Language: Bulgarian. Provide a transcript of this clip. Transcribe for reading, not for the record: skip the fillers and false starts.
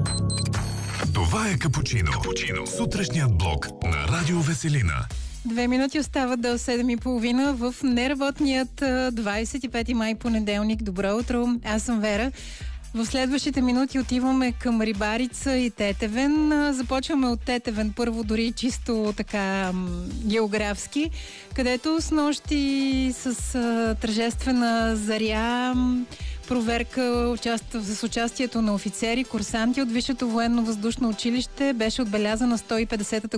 Това е Капучино. Сутрешният блок на Радио Веселина. 2 минути остават до 7:30 в неработният 25 май понеделник. Добро утро, аз съм Вера. В следващите минути отиваме към Рибарица и Тетевен. Започваме от Тетевен първо, дори чисто така географски, където снощи с тържествена заря проверка с участието на офицери, курсанти от Висшето военно-въздушно училище беше отбелязана 150-та